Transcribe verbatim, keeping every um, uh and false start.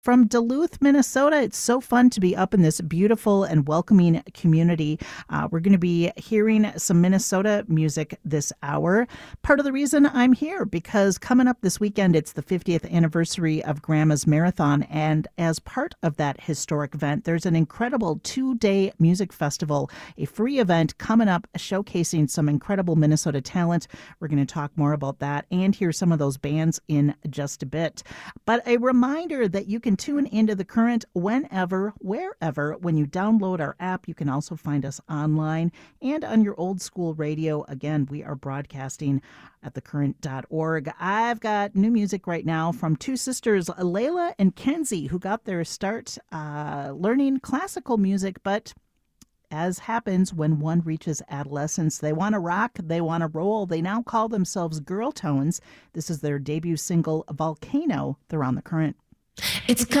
from Duluth, Minnesota. It's so fun to be up in this beautiful and welcoming community. Uh, we're going to be hearing some Minnesota music this hour. Part of the reason I'm here, because coming up this weekend, it's the fiftieth anniversary of Grandma's Marathon. And as part of that historic event, there's an incredible two-day music festival, a free event coming up showcasing some incredible Minnesota talent. We're going to talk more about that and hear some of those bands in just a bit. But a reminder that you can tune into The Current whenever, wherever. When you download our app, you can also find us online and on your old school radio. Again, we are broadcasting at the current dot org. I've got new music right now from two sisters, Layla and Kenzie, who got their start uh, learning classical music, but as happens when one reaches adolescence, they want to rock, they want to roll. They now call themselves Girl Tones. This is their debut single, Volcano. They're on The Current. It's